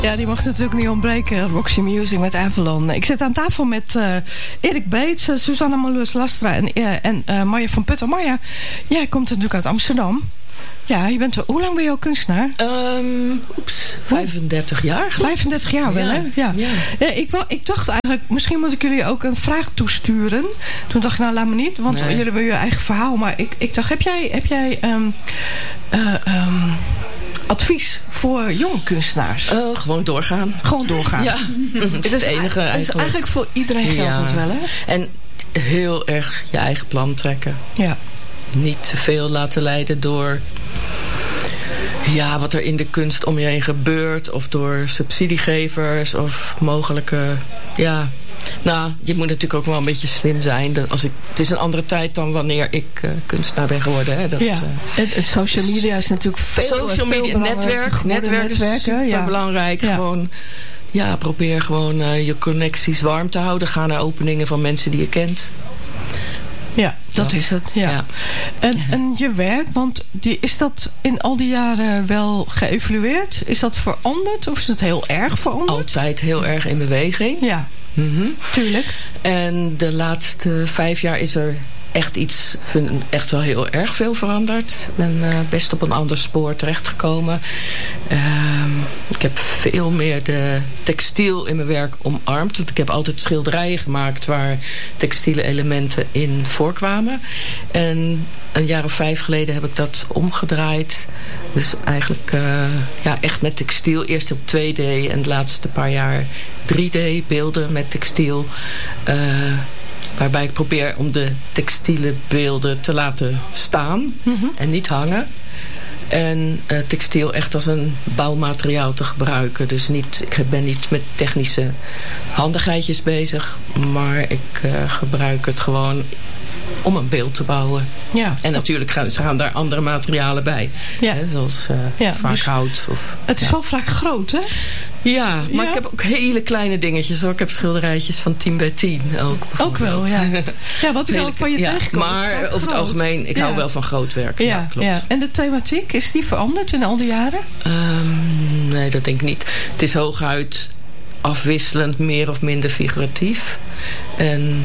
Ja, die mag natuurlijk niet ontbreken. Roxy Music met Avalon. Ik zit aan tafel met Erik Beets, Susanna Malus-Lastra en Marja van Putten. Marja, jij komt natuurlijk uit Amsterdam. Ja, je bent hoe lang ben je al kunstenaar? 35 jaar. 35 jaar wel, hè? Ja. Ik dacht eigenlijk, misschien moet ik jullie ook een vraag toesturen. Toen dacht ik, nou laat me niet, want jullie hebben je eigen verhaal. Maar ik dacht, heb jij advies voor jonge kunstenaars? Gewoon doorgaan. Gewoon doorgaan. Ja, dat is het enige eigenlijk. Het is eigenlijk voor iedereen geldt dat wel, hè? En heel erg je eigen plan trekken. Ja. Niet te veel laten leiden door wat er in de kunst om je heen gebeurt. Of door subsidiegevers of mogelijke... Nou, je moet natuurlijk ook wel een beetje slim zijn. Het is een andere tijd dan wanneer ik kunstenaar ben geworden. Hè. Het social media is natuurlijk veel netwerk is super belangrijk. Ja. Gewoon, probeer gewoon je connecties warm te houden. Ga naar openingen van mensen die je kent. Ja, dat is het. Ja. En je werk, want is dat in al die jaren wel geëvalueerd? Is dat veranderd of is het heel erg veranderd? Altijd heel erg in beweging. Ja, tuurlijk. En de laatste 5 jaar is er echt wel heel erg veel veranderd. Ik ben best op een ander spoor terechtgekomen. Ik heb veel meer de textiel in mijn werk omarmd. Want ik heb altijd schilderijen gemaakt waar textiele elementen in voorkwamen. En een jaar of 5 geleden heb ik dat omgedraaid. Dus eigenlijk echt met textiel. Eerst op 2D en de laatste paar jaar 3D beelden met textiel. Waarbij ik probeer om de textiele beelden te laten staan en niet hangen. En textiel echt als een bouwmateriaal te gebruiken. Dus ik ben niet met technische handigheidjes bezig. Maar ik gebruik het gewoon om een beeld te bouwen. Ja. En natuurlijk gaan daar andere materialen bij. Ja. Hè, zoals vaak dus hout. Het is wel vaak groot, hè? Ja, maar ik heb ook hele kleine dingetjes hoor. Ik heb schilderijtjes van 10 bij 10 ook. Ook wel, ja. Ja, wat ik al van je tegenkom. Maar over het algemeen, ik hou wel van groot werk. Ja, klopt. Ja. En de thematiek, is die veranderd in al die jaren? Nee, dat denk ik niet. Het is hooguit afwisselend, meer of minder figuratief. En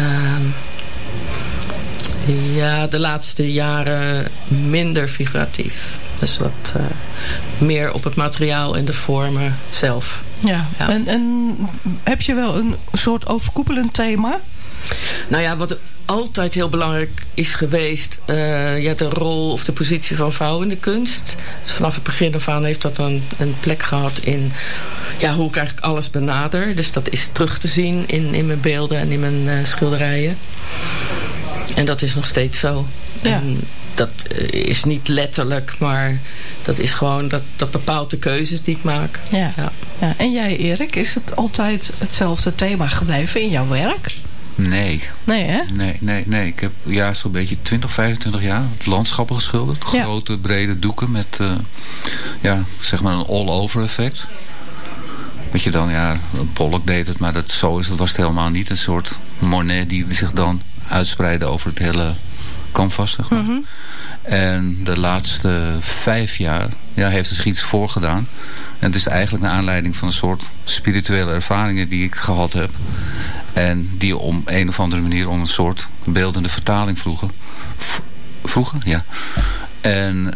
de laatste jaren minder figuratief. Dus wat meer op het materiaal en de vormen zelf. Ja. En heb je wel een soort overkoepelend thema? Nou ja, wat altijd heel belangrijk is geweest... de rol of de positie van vrouw in de kunst. Dus vanaf het begin af aan heeft dat een plek gehad in... hoe ik eigenlijk alles benader. Dus dat is terug te zien in mijn beelden en in mijn schilderijen. En dat is nog steeds zo. Ja. En dat is niet letterlijk, maar dat is gewoon... dat bepaalt de keuzes die ik maak. Ja. En jij, Erik, is het altijd hetzelfde thema gebleven in jouw werk? Nee. Nee, hè? Nee. Ik heb zo'n beetje 20, 25 jaar landschappen geschilderd. Grote, brede doeken met zeg maar een all-over effect. Weet je dan, Pollock deed het, maar dat was het helemaal niet. Een soort Monet die zich dan uitspreidde over het hele canvas, zeg maar. Mm-hmm. En de laatste 5 jaar heeft er zich iets voorgedaan. En het is eigenlijk naar aanleiding van een soort spirituele ervaringen die ik gehad heb. En die om een of andere manier om een soort beeldende vertaling vroegen. Ja. En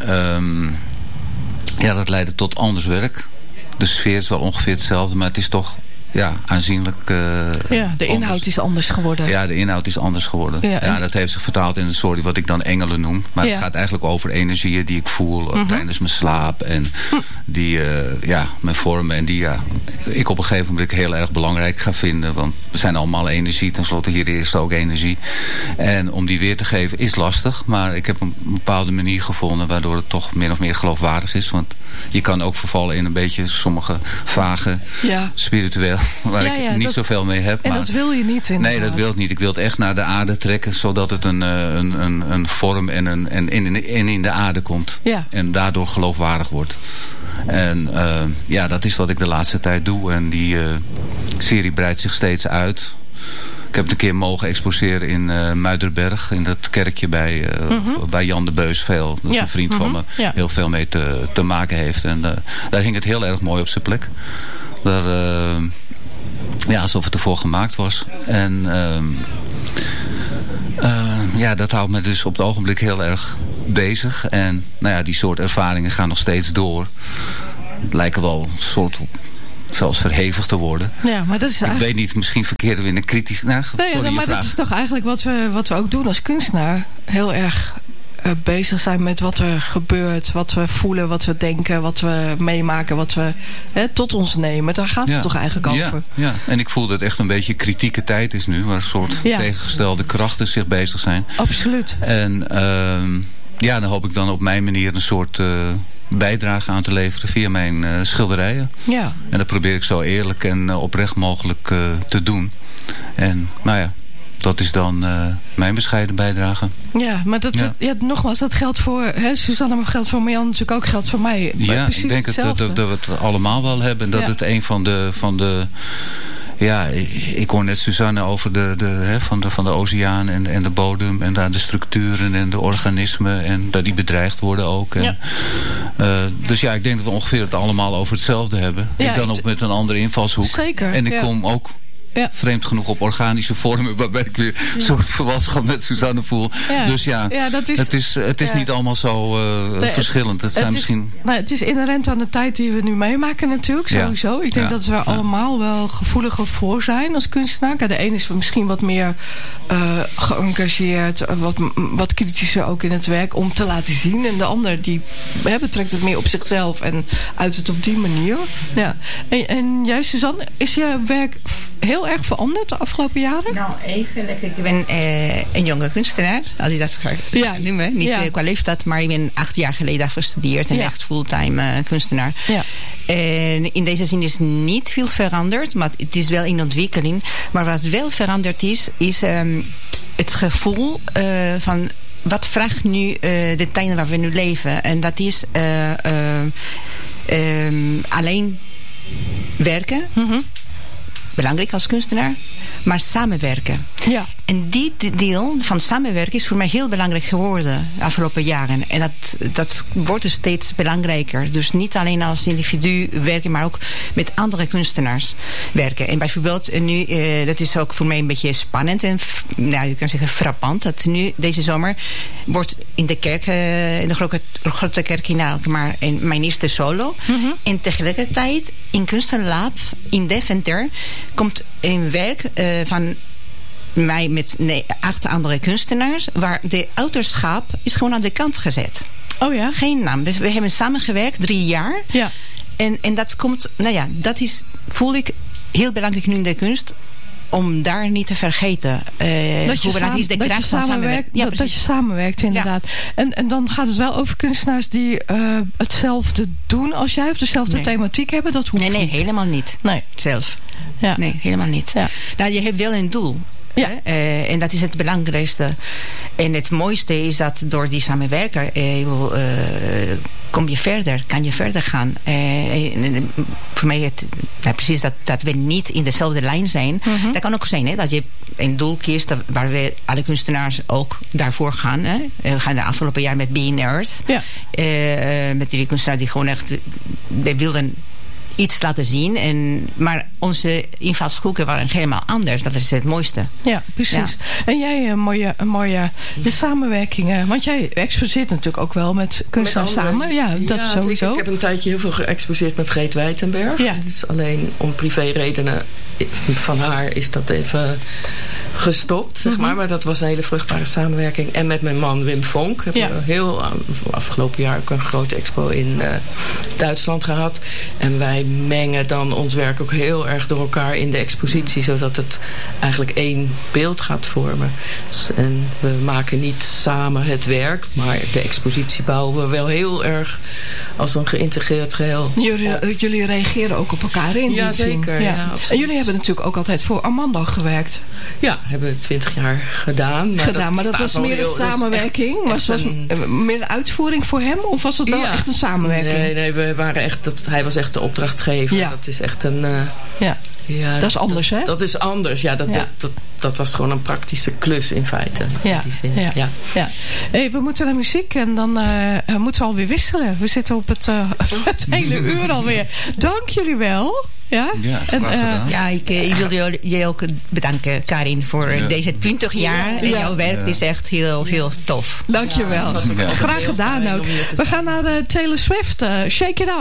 dat leidde tot anders werk. De sfeer is wel ongeveer hetzelfde, maar het is toch aanzienlijk de inhoud is anders geworden. Ja, de inhoud is anders geworden. Ja, dat heeft zich vertaald in een soort wat ik dan engelen noem. Maar het gaat eigenlijk over energieën die ik voel tijdens mijn slaap. En die mijn vormen. En die ik op een gegeven moment heel erg belangrijk ga vinden. Want we zijn allemaal energie. Ten slotte hier is er ook energie. En om die weer te geven is lastig. Maar ik heb een bepaalde manier gevonden waardoor het toch min of meer geloofwaardig is. Want je kan ook vervallen in een beetje sommige vage spiritueel waar ik niet zoveel mee heb. En dat wil je niet inderdaad. Nee, dat wil ik niet. Ik wil het echt naar de aarde trekken, zodat het een vorm en in de aarde komt. Ja. En daardoor geloofwaardig wordt. En dat is wat ik de laatste tijd doe. En die serie breidt zich steeds uit. Ik heb het een keer mogen exposeren in Muiderberg. In dat kerkje bij Jan de Beus veel. Dat is een vriend van me. Ja. Heel veel mee te maken heeft. En daar hing het heel erg mooi op zijn plek. Daar, alsof het ervoor gemaakt was. En dat houdt me dus op het ogenblik heel erg bezig. En die soort ervaringen gaan nog steeds door. Het lijken wel een soort zelfs verhevigd te worden. Ja, maar dat is ik weet niet, misschien verkeerden we in een kritisch... maar dat is toch eigenlijk wat we ook doen als kunstenaar. Heel erg bezig zijn met wat er gebeurt, wat we voelen, wat we denken, wat we meemaken, wat we tot ons nemen. Daar gaat het toch eigenlijk over. Ja, en ik voel dat het echt een beetje kritieke tijd is nu, waar een soort tegengestelde krachten zich bezig zijn. Absoluut. En dan hoop ik dan op mijn manier een soort bijdrage aan te leveren via mijn schilderijen. Ja. En dat probeer ik zo eerlijk en oprecht mogelijk te doen. En dat is dan mijn bescheiden bijdrage. Ja, maar nogmaals, dat geldt voor Suzanne, maar geldt voor Marjan natuurlijk ook, geldt voor mij. Ja, precies ik denk dat we het allemaal wel hebben. En dat het een van de ik hoor net Suzanne over van de oceaan en de bodem en daar de structuren en de organismen en dat die bedreigd worden ook. En, dus ik denk dat we ongeveer het allemaal over hetzelfde hebben. Ik dan ook met een andere invalshoek. Zeker. En ik kom ook vreemd genoeg op organische vormen waarbij ik weer een soort verwantschap met Suzanne voel. Ja. Dus het is niet allemaal zo verschillend. Het is inherent aan de tijd die we nu meemaken natuurlijk, sowieso. Ik denk dat we er allemaal wel gevoeliger voor zijn als kunstenaar. De een is misschien wat meer geëngageerd, wat kritischer ook in het werk om te laten zien. En de ander die betrekt het meer op zichzelf en uit het op die manier. Ja. En jij, Suzanne, is je werk heel erg veranderd de afgelopen jaren? Nou, eigenlijk. Ik ben een jonge kunstenaar, als ik dat ga noemen. Niet qua leeftijd, maar ik ben 8 jaar geleden afgestudeerd en echt fulltime kunstenaar. Ja. En in deze zin is niet veel veranderd, maar het is wel in ontwikkeling. Maar wat wel veranderd is het gevoel van wat vraagt nu de tijden waar we nu leven. En dat is alleen werken. Mm-hmm. Belangrijk als kunstenaar, maar samenwerken. Ja. En die deel van samenwerken is voor mij heel belangrijk geworden de afgelopen jaren. En dat wordt dus steeds belangrijker. Dus niet alleen als individu werken, maar ook met andere kunstenaars werken. En bijvoorbeeld nu, dat is ook voor mij een beetje spannend en je kan zeggen frappant, dat nu deze zomer wordt in de kerk, in de grote kerk in Alkmaar, mijn eerste solo. Mm-hmm. En tegelijkertijd in Kunstenlab in Deventer komt een werk van mij met 8 andere kunstenaars, waar de autorschap is gewoon aan de kant gezet. Oh ja? Geen naam. Dus we hebben samengewerkt 3 jaar. Ja. En dat komt, voel ik heel belangrijk nu in de kunst, om daar niet te vergeten hoe belangrijk is de kracht van samenwerken. Dat je samenwerkt, inderdaad. Ja. En dan gaat het wel over kunstenaars die hetzelfde doen als jij, of dezelfde thematiek hebben? Dat hoeft niet. Nee, helemaal niet. Nee. Zelf. Ja. Nee, helemaal niet. Ja. Je hebt wel een doel. Ja. En dat is het belangrijkste. En het mooiste is dat door die samenwerken kom je verder, kan je verder gaan. Voor mij precies dat we niet in dezelfde lijn zijn. Mm-hmm. Dat kan ook zijn dat je een doel kiest waar we alle kunstenaars ook daarvoor gaan. We gaan de afgelopen jaar met Being Earth. Ja. Met die kunstenaars die gewoon echt wilden iets laten zien. Maar onze invalshoeken waren helemaal anders. Dat is het mooiste. Ja, precies. Ja. En jij, mooie de samenwerkingen. Want jij exposeert natuurlijk ook wel met kunstenaars samen. Ja, dat sowieso. Ik heb een tijdje heel veel geëxposeerd met Greet Wijtenberg. Ja. Dus alleen om privéredenen van haar is dat even gestopt, zeg maar. Maar dat was een hele vruchtbare samenwerking. En met mijn man Wim Vonk hebben we afgelopen jaar ook een grote expo in Duitsland gehad. En wij mengen dan ons werk ook heel erg door elkaar in de expositie, zodat het eigenlijk één beeld gaat vormen. En we maken niet samen het werk, maar de expositie bouwen we wel heel erg als een geïntegreerd geheel. Jullie reageren ook op elkaar in. Ja, zeker. Ja, en jullie hebben natuurlijk ook altijd voor Armando gewerkt. Ja, hebben we 20 jaar gedaan. Maar dat was meer een samenwerking? Was meer een uitvoering voor hem? Of was het wel echt een samenwerking? Nee, we waren echt, hij was echt de opdrachtgever. Ja. Dat is echt een Ja, dat is anders, hè? Dat is anders, ja. Dat was gewoon een praktische klus in feite. Ja, in die zin. Ja. Hey, we moeten naar muziek en dan moeten we alweer wisselen. We zitten op het hele uur alweer. Dank jullie wel. Ja, ik wilde je ook bedanken, Karin, voor deze 20 jaar. En jouw werk is echt heel, heel tof. Dank je wel. Graag gedaan ook. We gaan naar Taylor Swift. Shake It Up.